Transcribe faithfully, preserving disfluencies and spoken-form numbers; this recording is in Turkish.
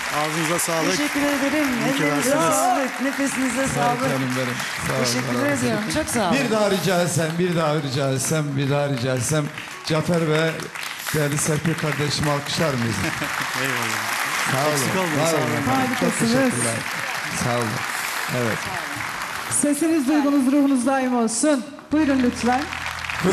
Ağzınıza sağlık. Teşekkür ederim. Ellerinize sağlık. Nefesinize sağlık. Canım benim. Sağ olun. Teşekkür ediyorum. Çok sağ olun. Bir daha rica etsem, bir daha rica etsem, bir daha rica etsem. Cafer ve değerli Serpil kardeşimi alkışlar mıyız? Eyvallah. Sağ olun. Eksik olmayın, Var sağ olun. olun. Çok Harikasınız. teşekkürler. Sağ olun. Evet. Sesiniz, duygunuz, ruhunuz daim olsun. Buyurun lütfen.